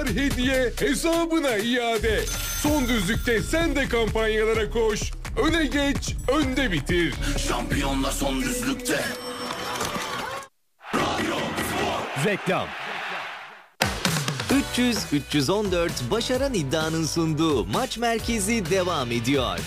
dolar hediye hesabına iade. Son düzlükte sen de kampanyalara koş. Öne geç, önde bitir. Şampiyonlar son düzlükte. Reklam. 300-314 başaran iddianın sunduğu Maç Merkezi devam ediyor.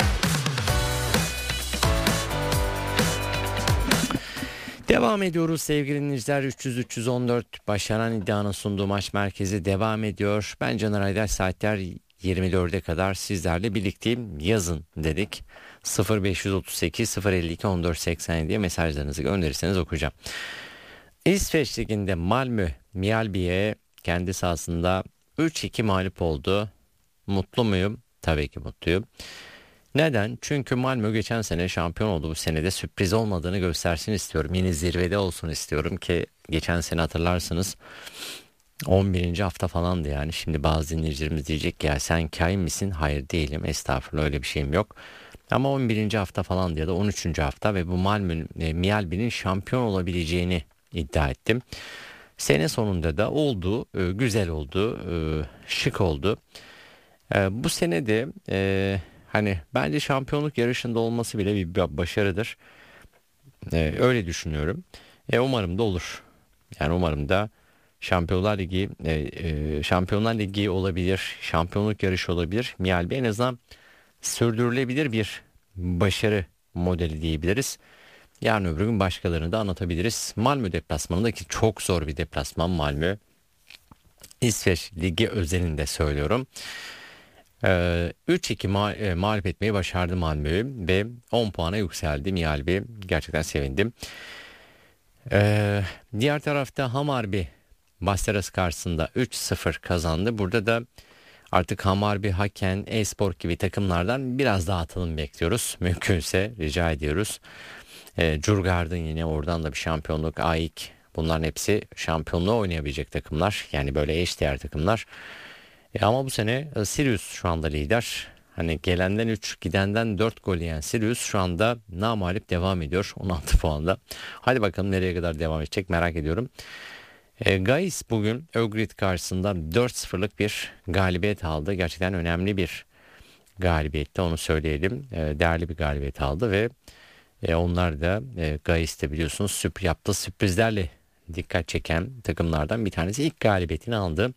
Devam ediyoruz sevgili dinleyiciler. 300-314 başaran iddianın sunduğu Maç Merkezi devam ediyor. Ben Caner Aydar, saatler 24'e kadar sizlerle birlikteyim. Yazın dedik. 0538 052 1480 diye mesajlarınızı gönderirseniz okuyacağım. İsveç Ligi'nde Malmö Mjällby'ye kendi sahasında 3-2 mağlup oldu. Mutlu muyum? Tabii ki mutluyum. Neden? Çünkü Malmö geçen sene şampiyon oldu. Bu sene de sürpriz olmadığını göstersin istiyorum. Yine zirvede olsun istiyorum ki geçen sene hatırlarsınız 11. hafta falandı yani. Şimdi bazı dinleyicilerimiz diyecek ya sen kain misin? Hayır değilim. Estağfurullah, öyle bir şeyim yok. Ama 11. hafta falandı ya da 13. hafta ve bu Malmö Mjällby'nin şampiyon olabileceğini iddia ettim. Sene sonunda da oldu. Güzel oldu. Şık oldu. Bu sene de hani bence şampiyonluk yarışında olması bile bir başarıdır. Öyle düşünüyorum. Umarım da olur. Yani umarım da Şampiyonlar Ligi olabilir. Şampiyonluk yarışı olabilir. Mjällby en azından sürdürülebilir bir başarı modeli diyebiliriz. Yarın öbür gün başkalarını da anlatabiliriz. Malmö deplasmanındaki çok zor bir deplasman Malmö. İsveç Ligi özelinde söylüyorum. 3-2 mağlup etmeyi başardı Malmö'yü ve 10 puana yükseldi Mjällby. Gerçekten sevindim. Diğer tarafta Hammarby Basteras karşısında 3-0 kazandı. Burada da artık Hammarby, Haken, Espor gibi takımlardan biraz daha atılım bekliyoruz. Mümkünse rica ediyoruz. Djurgården yine oradan da bir şampiyonluk. AEK, bunların hepsi şampiyonluğu oynayabilecek takımlar. Yani böyle eşdeğer takımlar. Ama bu sene Sirius şu anda lider. Hani gelenden 3 gidenden 4 gol yiyen Sirius şu anda namağlup devam ediyor 16 puanda. Hadi bakalım nereye kadar devam edecek, merak ediyorum. Gais bugün Ögrid karşısında 4-0'lık bir galibiyet aldı. Gerçekten önemli bir galibiyetti, onu söyleyelim. Değerli bir galibiyet aldı ve onlar da Gais'te biliyorsunuz yaptığı sürprizlerle dikkat çeken takımlardan bir tanesi. İlk galibiyetini aldı.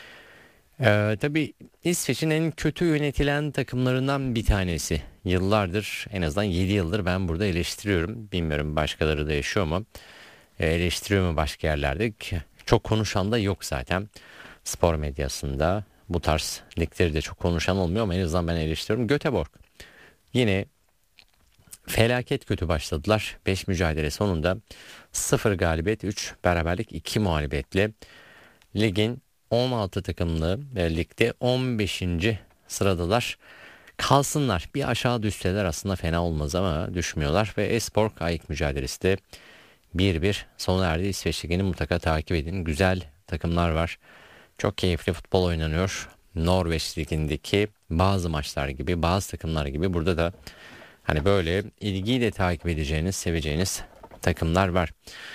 Tabii İsveç'in en kötü yönetilen takımlarından bir tanesi. Yıllardır, en azından 7 yıldır ben burada eleştiriyorum. Bilmiyorum başkaları da yaşıyor mu? Eleştiriyor mu başka yerlerde? Çok konuşan da yok zaten. Spor medyasında bu tarz ligleri de çok konuşan olmuyor ama en azından ben eleştiriyorum. Göteborg yine felaket kötü başladılar. 5 mücadele sonunda 0 galibiyet, 3 beraberlik, 2 mağlubiyetle ligin 16 takımlı ligde 15. sıradalar. Kalsınlar, bir aşağı düşseler aslında fena olmaz ama düşmüyorlar ve Espor AEK mücadelesi de 1-1 sona erdi. İsveç Ligi'ni mutlaka takip edin. Güzel takımlar var. Çok keyifli futbol oynanıyor. Norveç Ligi'ndeki bazı maçlar gibi, bazı takımlar gibi burada da hani böyle ilgiyle takip edeceğiniz, seveceğiniz takımlar var.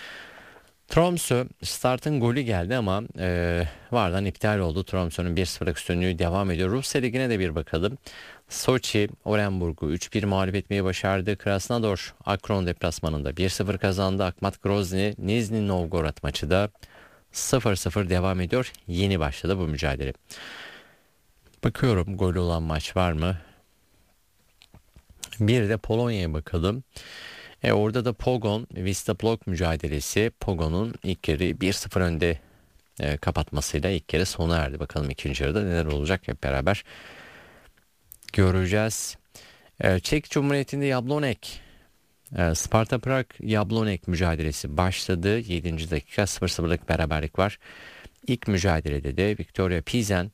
Tromsø startın golü geldi ama vardan iptal oldu. Tromsø'nün 1-0'lık üstünlüğü devam ediyor. Rusya Ligi'ne de bir bakalım. Soçi Orenburg'u 3-1 mağlup etmeyi başardı. Krasnodar Akron deplasmanında 1-0 kazandı. Akhmat Grozny Nizhny Novgorod maçı da 0-0 devam ediyor. Yeni başladı bu mücadele. Bakıyorum gol olan maç var mı? Bir de Polonya'ya bakalım. Orada da Pogon Wisła Płock mücadelesi, Pogon'un ilk yarı 1-0 önde kapatmasıyla ilk yarı sona erdi. Bakalım ikinci yarıda neler olacak, hep beraber göreceğiz. Çek Cumhuriyeti'nde Jablonec Sparta Prag Jablonec mücadelesi başladı. 7. dakika 0-0'lık beraberlik var. İlk mücadelede de Viktoria Plzeň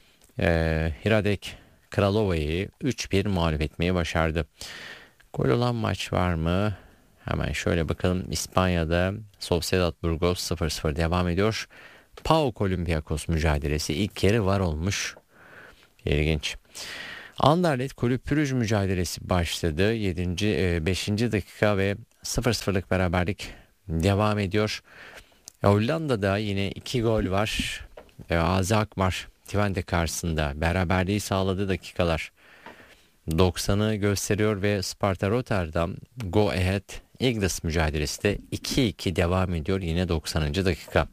Hradec Kralova'yı 3-1 mağlup etmeyi başardı. Gol olan maç var mı? Hemen şöyle bakalım. İspanya'da Sociedad Burgos 0-0 devam ediyor. PAOK Olympiakos mücadelesi ilk yarı var olmuş. İlginç. Anderlecht Kulüp Brugge mücadelesi başladı. 5. dakika ve 0-0'lık beraberlik devam ediyor. Hollanda'da yine 2 gol var. Azi Akmar Twente karşısında beraberliği sağladığı dakikalar 90'ı gösteriyor ve Sparta Rotterdam Go Ahead Eagles mücadelesi de 2-2 devam ediyor yine 90. dakika.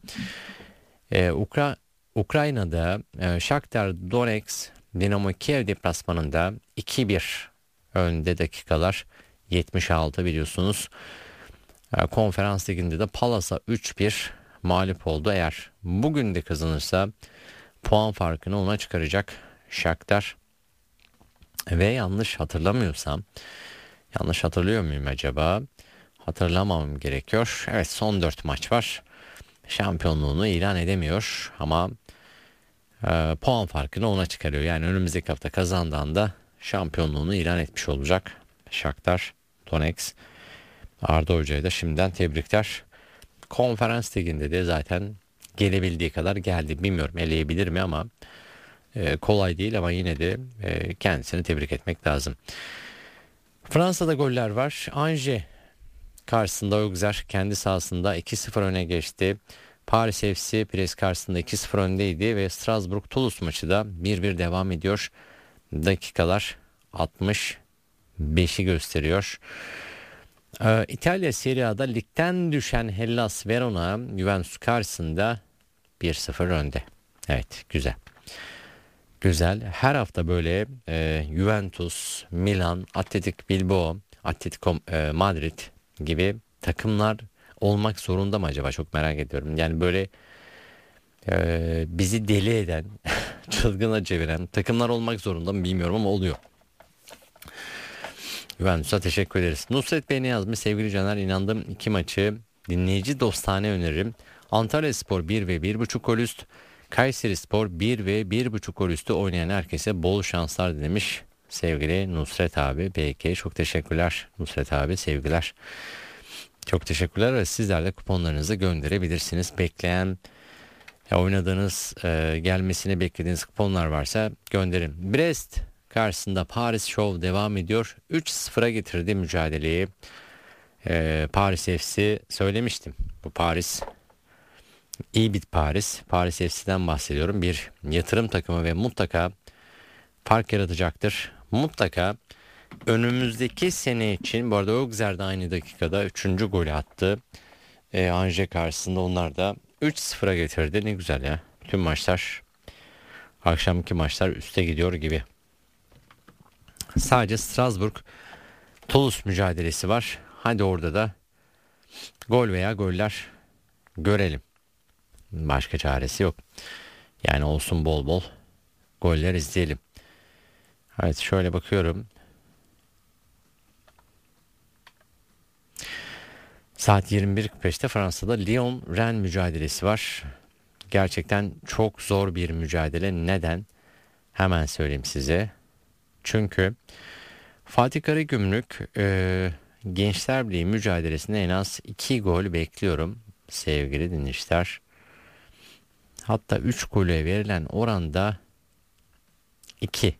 Ukrayna'da Shakhtar Donetsk Dinamo Kiev deplasmanında 2-1 önde dakikalar 76 biliyorsunuz. Konferans liginde de Palas'a 3-1 mağlup oldu. Eğer bugün de kazanırsa puan farkını ona çıkaracak Shakhtar. Ve yanlış hatırlıyor muyum acaba? Hatırlamamam gerekiyor. Evet, son 4 maç var. Şampiyonluğunu ilan edemiyor ama puan farkını ona çıkarıyor. Yani önümüzdeki hafta kazandığında şampiyonluğunu ilan etmiş olacak Shakhtar Donetsk. Arda Hoca'ya da şimdiden tebrikler. Konferans liginde de zaten gelebildiği kadar geldi. Bilmiyorum eleyebilir mi ama kolay değil ama yine de kendisini tebrik etmek lazım. Fransa'da goller var. Angers karşısında Auxerre kendi sahasında 2-0 öne geçti. Paris FC Pires karşısında 2-0 öndeydi ve Strasbourg-Toulouse maçı da 1-1 devam ediyor. Dakikalar 65'i gösteriyor. İtalya Serie A'da ligden düşen Hellas Verona Juventus karşısında 1-0 önde. Evet, güzel. Güzel. Her hafta böyle Juventus, Milan, Athletic Bilbao, Atletico Madrid gibi takımlar olmak zorunda mı acaba? Çok merak ediyorum. Yani böyle bizi deli eden, çılgına çeviren takımlar olmak zorunda mı bilmiyorum ama oluyor. Juventus'a teşekkür ederiz. Nusret Bey ne yazmış? Sevgili Caner, inandım 2 maçı dinleyici dostane öneririm. Antalyaspor 1 ve 1.5 gol üst. Kayserispor 1 ve 1.5 gol üstü oynayan herkese bol şanslar demiş sevgili Nusret abi. Peki, çok teşekkürler Nusret abi, sevgiler. Çok teşekkürler. Sizler de kuponlarınızı gönderebilirsiniz. Bekleyen oynadığınız gelmesini beklediğiniz kuponlar varsa gönderin. Brest karşısında Paris Show devam ediyor. 3-0'a getirdi mücadeleyi. Paris FC söylemiştim. Bu Paris iyi bir Paris. Paris FC'den bahsediyorum. Bir yatırım takımı ve mutlaka fark yaratacaktır. Mutlaka önümüzdeki sene için, bu arada Auxerre de aynı dakikada 3. golü attı. Angers karşısında onlar da 3-0'a getirdi. Ne güzel ya. Tüm maçlar, akşamki maçlar üste gidiyor gibi. Sadece Strasbourg Toulouse mücadelesi var. Hadi orada da gol veya goller görelim. Başka çaresi yok. Yani olsun bol bol goller izleyelim. Evet, şöyle bakıyorum. Saat 21.45'te Fransa'da Lyon-Rennes mücadelesi var. Gerçekten çok zor bir mücadele. Neden? Hemen söyleyeyim size. Çünkü Fatih Karagümrük Gençler Birliği mücadelesinde en az 2 gol bekliyorum sevgili dinleyiciler. Hatta 3 gole verilen oranda 2.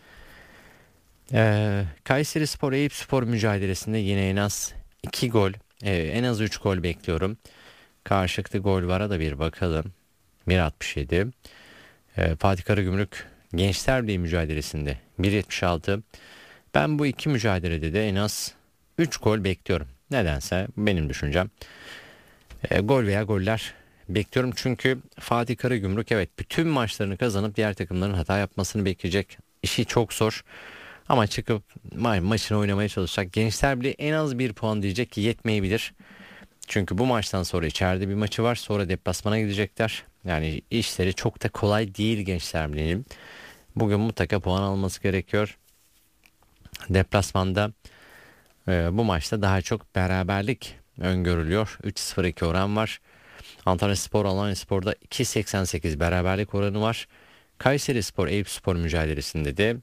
Kayserispor Eyüpspor mücadelesinde yine en az 2 gol, en az 3 gol bekliyorum. Karşılıklı gol vara da bir bakalım. 1.67. Fatih Karagümrük Gençler Birliği mücadelesinde 1.76. Ben bu iki mücadelede de en az 3 gol bekliyorum. Nedense benim düşüncem. Gol veya goller bekliyorum. Çünkü Fatih Karagümrük evet bütün maçlarını kazanıp diğer takımların hata yapmasını bekleyecek. İşi çok zor. Ama çıkıp maçını oynamaya çalışacak. Gençler Birliği en az 1 puan diyecek ki yetmeyebilir. Çünkü bu maçtan sonra içeride bir maçı var. Sonra deplasmana gidecekler. Yani işleri çok da kolay değil Gençler Birliği'nin. Bugün mutlaka puan alması gerekiyor. Deplasmanda bu maçta daha çok beraberlik öngörülüyor. 3-0-2 oran var. Antalyaspor Alanyaspor'da 2.88 beraberlik oranı var. Kayserispor Eyüpspor mücadelesinde de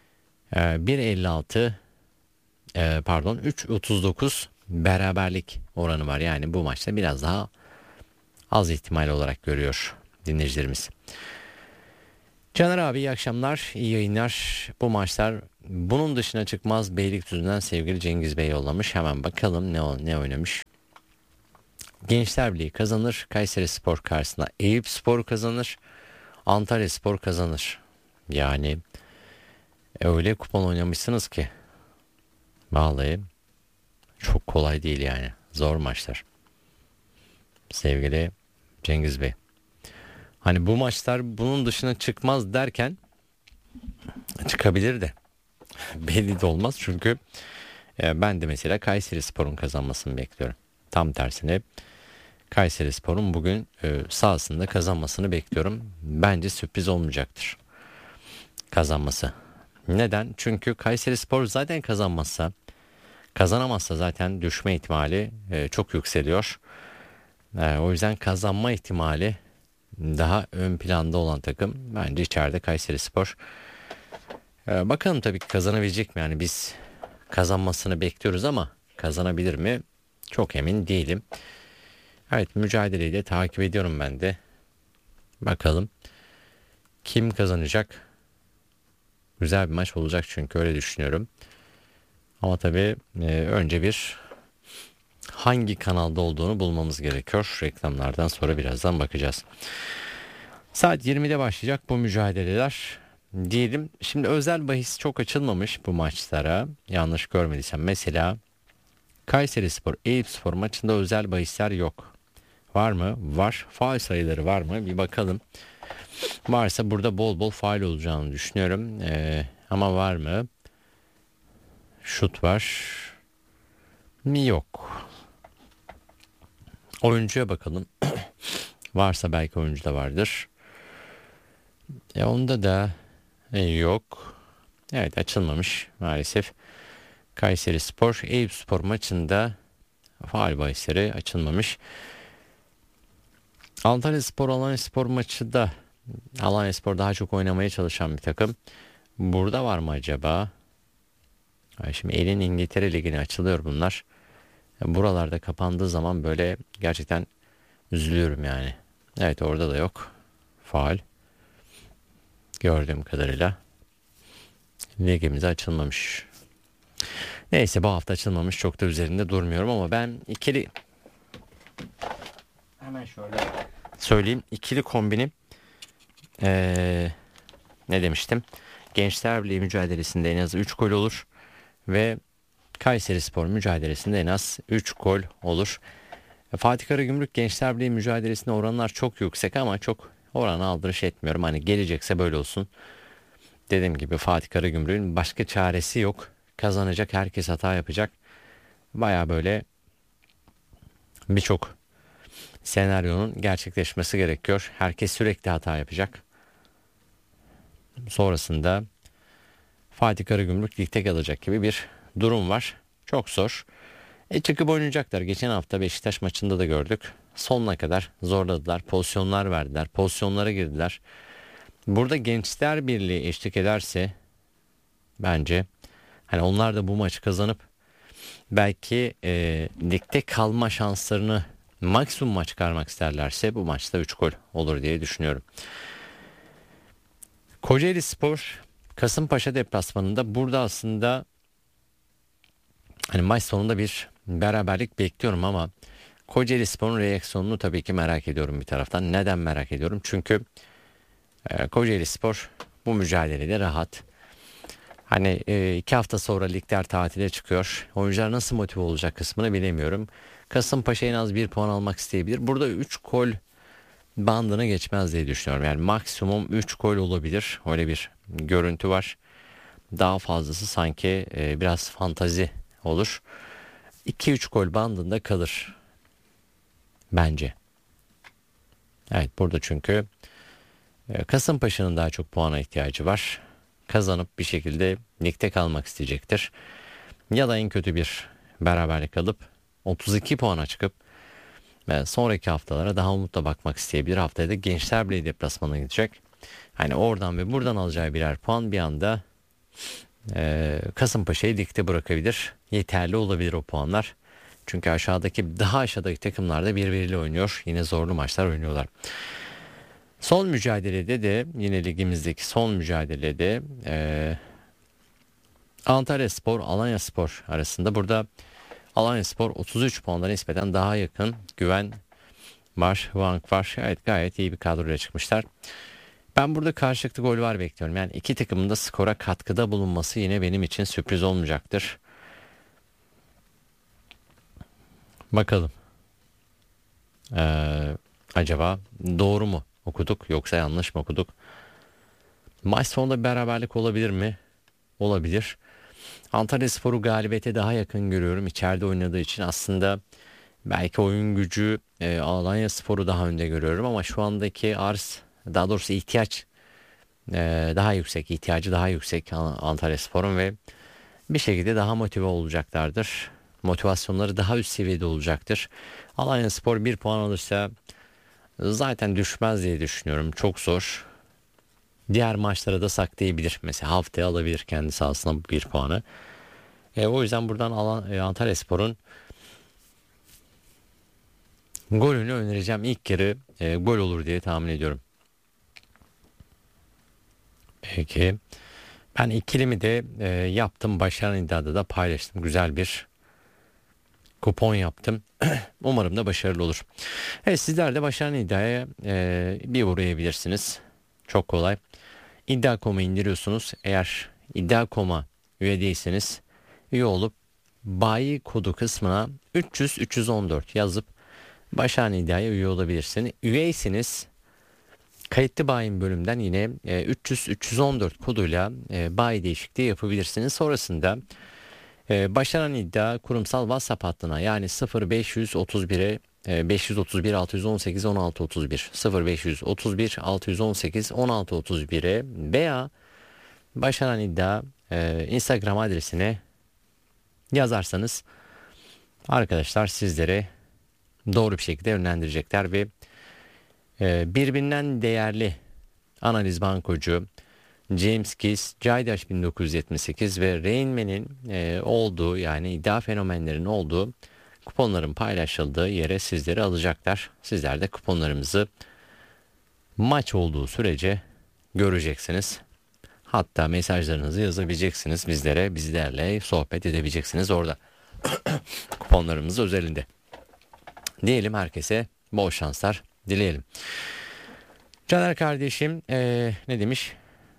3.39 beraberlik oranı var. Yani bu maçta biraz daha az ihtimal olarak görüyor dinleyicilerimiz. Caner abi iyi akşamlar, iyi yayınlar. Bu maçlar bunun dışına çıkmaz. Beylikdüzü'nden sevgili Cengiz Bey yollamış. Hemen bakalım ne oynamış. Gençler Birliği kazanır. Kayserispor karşısında Eyüpspor kazanır. Antalyaspor kazanır. Yani öyle kupon oynamışsınız ki vallahi çok kolay değil yani. Zor maçlar. Sevgili Cengiz Bey. Hani bu maçlar bunun dışına çıkmaz derken çıkabilir de. Belli de olmaz çünkü ben de mesela Kayserispor'un kazanmasını bekliyorum. Tam tersine Kayserispor'un bugün sahasında kazanmasını bekliyorum. Bence sürpriz olmayacaktır kazanması. Neden? Çünkü Kayserispor zaten kazanamazsa zaten düşme ihtimali çok yükseliyor. O yüzden kazanma ihtimali daha ön planda olan takım bence içeride Kayserispor. Bakalım tabii ki kazanabilecek mi? Yani biz kazanmasını bekliyoruz ama kazanabilir mi? Çok emin değilim. Evet, mücadeleyi de takip ediyorum ben de. Bakalım kim kazanacak? Güzel bir maç olacak çünkü öyle düşünüyorum. Ama tabii önce bir hangi kanalda olduğunu bulmamız gerekiyor. Reklamlardan sonra birazdan bakacağız. Saat 20'de başlayacak bu mücadeleler diyelim. Şimdi özel bahis çok açılmamış bu maçlara. Yanlış görmediysem mesela Kayserispor, Eyüpspor maçında özel bahisler yok. Var mı? Var. Faul sayıları var mı? Bir bakalım. Varsa burada bol bol faul olacağını düşünüyorum. Ama var mı? Şut var mı? Yok. Oyuncuya bakalım. Varsa belki oyuncu da vardır. Onda da yok. Evet, açılmamış maalesef. Kayserispor, Eyüpspor maçında faul bahisleri açılmamış. Antalyaspor, Alanyaspor maçı da Alanyaspor daha çok oynamaya çalışan bir takım. Burada var mı acaba? Şimdi elin İngiltere Ligi'ne açılıyor bunlar. Buralarda kapandığı zaman böyle gerçekten üzülüyorum yani. Evet, orada da yok. Faul. Gördüğüm kadarıyla ligimize açılmamış. Neyse, bu hafta açılmamış, çok da üzerinde durmuyorum ama ben ikili hemen şöyle söyleyeyim. İkili kombini ne demiştim? Gençler Birliği mücadelesinde en az 3 gol olur ve Kayserispor mücadelesinde en az 3 gol olur. Fatih Karagümrük Gençler Birliği mücadelesinde oranlar çok yüksek ama çok oranı aldırış etmiyorum. Hani gelecekse böyle olsun. Dediğim gibi Fatih Karagümrük'ün başka çaresi yok. Kazanacak, herkes hata yapacak. Baya böyle birçok senaryonun gerçekleşmesi gerekiyor. Herkes sürekli hata yapacak. Sonrasında Fatih Karagümrük ligde kalacak gibi bir durum var. Çok zor. Çıkıp oynayacaklar. Geçen hafta Beşiktaş maçında da gördük. Sonuna kadar zorladılar. Pozisyonlar verdiler. Pozisyonlara girdiler. Burada Gençler Birliği eşlik ederse bence hani onlar da bu maçı kazanıp belki ligde kalma şanslarını maksimuma çıkarmak isterlerse bu maçta 3 gol olur diye düşünüyorum. Kocaelispor Kasımpaşa deplasmanında, burada aslında hani maç sonunda bir beraberlik bekliyorum ama Kocaelispor'un reaksiyonunu tabii ki merak ediyorum bir taraftan. Neden merak ediyorum? Çünkü Kocaelispor bu mücadelede rahat. Hani 2 hafta sonra ligler tatile çıkıyor. Oyuncular nasıl motive olacak kısmını bilemiyorum. Kasımpaşa en az 1 puan almak isteyebilir. Burada 3 gol bandına geçmez diye düşünüyorum. Yani maksimum 3 gol olabilir. Öyle bir görüntü var. Daha fazlası sanki biraz fantazi olur. 2-3 gol bandında kalır bence. Evet, burada çünkü Kasımpaşa'nın daha çok puana ihtiyacı var. Kazanıp bir şekilde ligde kalmak isteyecektir. Ya da en kötü bir beraberlik alıp 32 puana çıkıp ve sonraki haftalara daha umutla bakmak isteyebilir. Haftaya da Gençler Birliği deplasmanına gidecek. Hani oradan ve buradan alacağı birer puan bir anda Kasımpaşa'yı ligde bırakabilir. Yeterli olabilir o puanlar. Çünkü daha aşağıdaki takımlar da birbiriyle oynuyor. Yine zorlu maçlar oynuyorlar. Son mücadelede de yine ligimizdeki son mücadelede Antalyaspor, Alanyaspor arasında, burada Alanyaspor 33 puanla nispeten daha yakın. Güven var, Vank var. Evet, gayet iyi bir kadroyla çıkmışlar. Ben burada karşılıklı gol var bekliyorum. Yani iki takımın da skora katkıda bulunması yine benim için sürpriz olmayacaktır. Bakalım. Acaba doğru mu okuduk yoksa yanlış mı okuduk? Maç sonunda bir beraberlik olabilir mi? Olabilir. Antalyaspor'u galibiyete daha yakın görüyorum. İçeride oynadığı için aslında belki oyun gücü Alanyaspor'u daha önde görüyorum ama şu andaki arz, daha doğrusu ihtiyaç daha yüksek, ihtiyacı daha yüksek Antalyaspor'un ve bir şekilde daha motive olacaklardır. Motivasyonları daha üst seviyede olacaktır. Alanyaspor 1 puan alırsa zaten düşmez diye düşünüyorum. Çok zor. Diğer maçlara da saklayabilir. Mesela haftaya alabilir kendi sahasına 1 puanı. O yüzden buradan Antalyaspor'un golünü önereceğim. İlk yarı gol olur diye tahmin ediyorum. Peki. Ben ikilimi de yaptım. Başaran iddiada da paylaştım. Güzel bir kupon yaptım. Umarım da başarılı olur. Evet, sizler de başaran iddiaya bir uğrayabilirsiniz. Çok kolay. İddia.com'u indiriyorsunuz. Eğer İddia.com'a üye değilseniz üye olup bayi kodu kısmına 300-314 yazıp başaran iddiaya üye olabilirsiniz. Üyeyseniz kayıtlı bayin bölümden yine 300-314 koduyla bayi değişikliği yapabilirsiniz. Sonrasında başaran iddia kurumsal WhatsApp hattına yani 0531'e 531 618 16 31 0531 618 16 31'e veya başaran iddia Instagram adresine yazarsanız arkadaşlar sizlere doğru bir şekilde yönlendirecekler ve birbirinden değerli analiz bankocu James Kiss, Caydaş 1978 ve Rain Man'in olduğu, yani iddia fenomenlerinin olduğu kuponların paylaşıldığı yere sizleri alacaklar. Sizler de kuponlarımızı maç olduğu sürece göreceksiniz. Hatta mesajlarınızı yazabileceksiniz bizlere, bizlerle sohbet edebileceksiniz orada. Kuponlarımız özelinde. Diyelim, herkese bol şanslar dileyelim. Caner kardeşim ne demiş?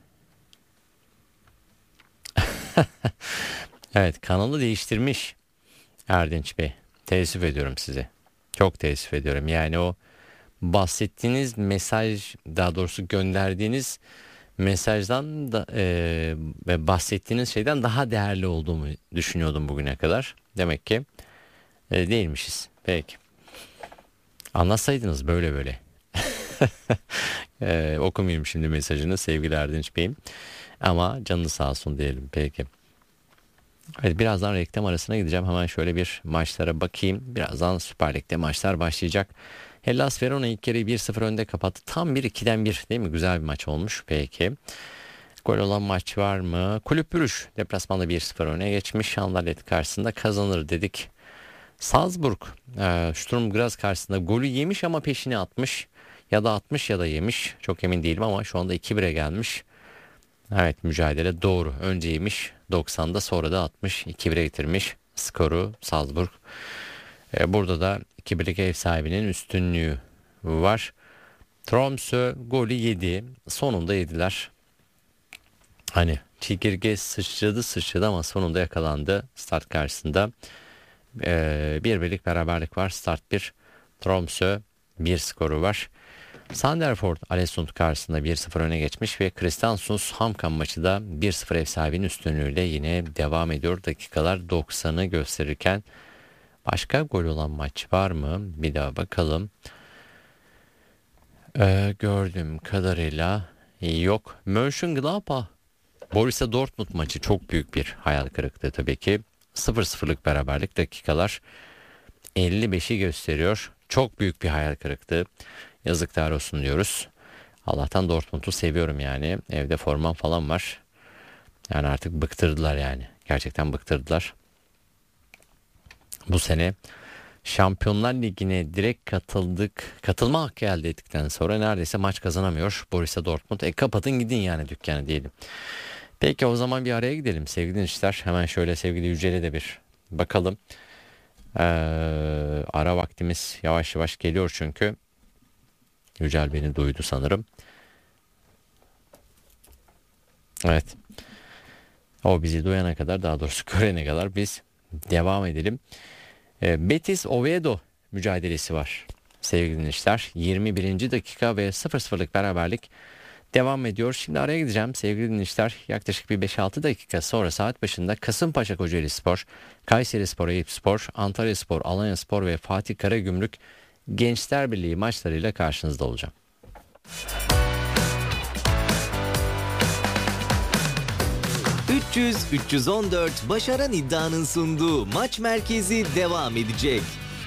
Evet, kanalı değiştirmiş Erdinç Bey. Teessüf ediyorum size. Çok teessüf ediyorum. Yani o bahsettiğiniz mesaj, daha doğrusu gönderdiğiniz mesajdan da ve bahsettiğiniz şeyden daha değerli olduğumu düşünüyordum bugüne kadar. Demek ki değilmişiz. Peki. Anlatsaydınız böyle böyle. Okumayayım şimdi mesajını sevgili Erdinç Bey'im. Ama canınız sağ olsun diyelim. Peki. Evet, birazdan reklam arasına gideceğim. Hemen şöyle bir maçlara bakayım. Birazdan Süper Lig'de maçlar başlayacak. Hellas Verona ilk yarıyı 1-0 önde kapattı. Tam 1-2'den 1 değil mi? Güzel bir maç olmuş. Peki. Gol olan maç var mı? Kulüp Brugge deplasmanda 1-0 öne geçmiş. Anderlecht karşısında kazanır dedik. Salzburg Sturm Graz karşısında golü yemiş ama peşini atmış. Ya da atmış ya da yemiş. Çok emin değilim ama şu anda 2-1'e gelmiş. Evet, mücadele doğru. Önce yemiş 90'da, sonra da atmış. 2-1'e getirmiş skoru Salzburg. Burada da 2-1'lik ev sahibinin üstünlüğü var. Tromsø golü yedi. Sonunda yediler. Hani çekirge sıçradı ama sonunda yakalandı start karşısında. 1-1'lik beraberlik var. Start 1. Tromsø 1 skoru var. Sandefjord Alesund karşısında 1-0 öne geçmiş ve Kristiansund Hamkan maçı da 1-0 ev sahibinin üstünlüğüyle yine devam ediyor. Dakikalar 90'ı gösterirken başka gol olan maç var mı? Bir daha bakalım. Gördüğüm kadarıyla yok. Mönchengladbach Borussia Dortmund maçı çok büyük bir hayal kırıklığı tabii ki. 0-0'lık beraberlik, dakikalar 55'i gösteriyor. Çok büyük bir hayal kırıklığı. Yazıklar olsun diyoruz. Allah'tan Dortmund'u seviyorum yani. Evde formam falan var. Yani artık bıktırdılar yani. Gerçekten bıktırdılar. Bu sene Şampiyonlar Ligi'ne direkt katılma hakkı elde ettikten sonra neredeyse maç kazanamıyor Borussia Dortmund. Kapatın gidin yani dükkanı diyelim. Peki, o zaman bir araya gidelim sevgili dinleyiciler. Hemen şöyle sevgili Yücel'e de bir bakalım. Ara vaktimiz yavaş yavaş geliyor çünkü. Yücel beni duydu sanırım. Evet. O bizi duyana kadar, daha doğrusu görene kadar biz devam edelim. Betis Oviedo mücadelesi var sevgili dinleyiciler. 21. dakika ve 0-0'lık beraberlik devam ediyor. Şimdi araya gideceğim sevgili dinleyiciler. Yaklaşık bir 5-6 dakika sonra saat başında Kasımpaşa Kocaelispor, Kayserispor, Eyüpspor, Antalyaspor, Alanyaspor ve Fatih Karagümrük Gençler Birliği maçlarıyla karşınızda olacağım. ...300-314 Başaran İddia'nın sunduğu Maç Merkezi devam edecek.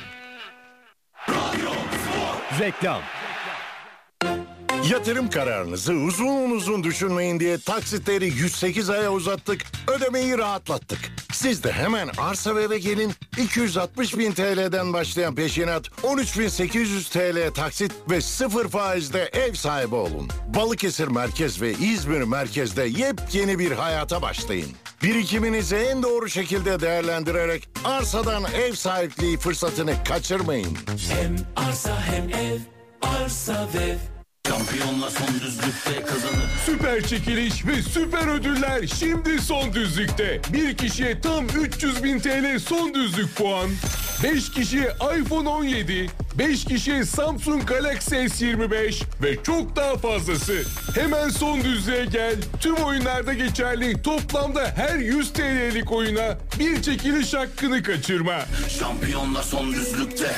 Reklam. Yatırım kararınızı uzun düşünmeyin diye taksitleri 108 aya uzattık, ödemeyi rahatlattık. Siz de hemen arsa ve eve gelin, 260.000 TL'den başlayan peşinat, 13.800 TL taksit ve 0 faizde ev sahibi olun. Balıkesir Merkez ve İzmir Merkez'de yepyeni bir hayata başlayın. Birikiminizi en doğru şekilde değerlendirerek arsadan ev sahipliği fırsatını kaçırmayın. Hem arsa hem ev, arsa ve şampiyonlar son düzlükte kazanır. Süper çekiliş ve süper ödüller şimdi son düzlükte. Bir kişiye tam 300.000 TL son düzlük puan. 5 kişiye iPhone 17, 5 kişiye Samsung Galaxy S25 ve çok daha fazlası. Hemen son düzlüğe gel. Tüm oyunlarda geçerli, toplamda her 100 TL'lik oyuna bir çekiliş hakkını kaçırma. Şampiyonlar son düzlükte.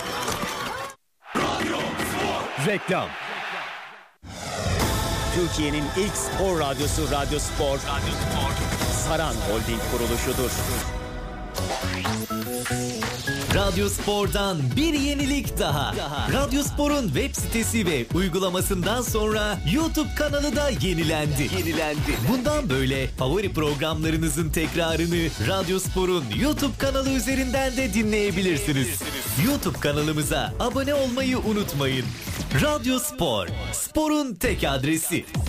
Reklam. Türkiye'nin ilk spor radyosu Radyo Spor. Saran Holding kuruluşudur. Radyo Spor'dan bir yenilik daha. Radyo Spor'un web sitesi ve uygulamasından sonra YouTube kanalı da yenilendi. Bundan böyle favori programlarınızın tekrarını Radyo Spor'un YouTube kanalı üzerinden de dinleyebilirsiniz. YouTube kanalımıza abone olmayı unutmayın. Radyo Spor, sporun tek adresi.